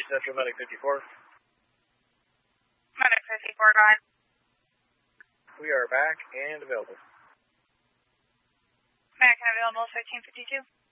Central Medic 54. Medic 54, go ahead. We are back and available. American available 1352.